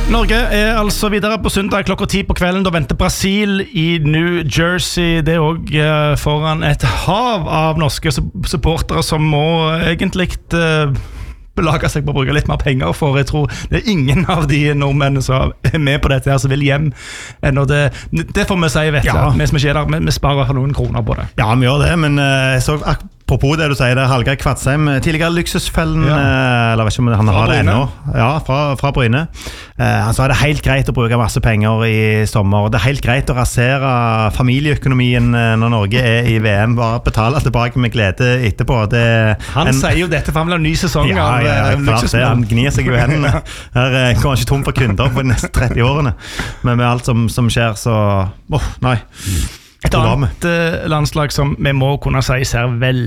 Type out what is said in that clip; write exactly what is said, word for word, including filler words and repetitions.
Norge er altså videre på søndag klokka ti på kvelden. Da venter Brasil i New Jersey. Det er også foran et hav av norske supportere som må egentlig belage seg på å bruke litt mer penger, for jeg tror det er ingen av de nordmennene som er med på dette her som vil hjem ennå. Det, det får vi si, vet du. Ja. Vi som ikke er der, vi, vi sparer noen kroner på det. Ja, vi gjør det, men jeg så apropos det du sier, det er Hallgeir Kvadsheim, tidligere Luksusfellen, ja. Eller vet ikke om han har det ennå. Ja, fra, fra Bryne. Eh, han sa det er helt greit å bruke masse penger i sommer. Det er helt greit å rasere familieøkonomien når Norge er i V M. Bare betale tilbake med glede etterpå. Det, han en, sier jo dette for han vil ha ny sesong ja, av ja, ja, Luksusfellen. Han gnir seg jo i hendene. Her eh, kommer ikke tom for kunder på de neste tretti årene. Men med alt som, som skjer, så... Åh, oh, nei. Et annet landslag som vi må kunne si ser veldig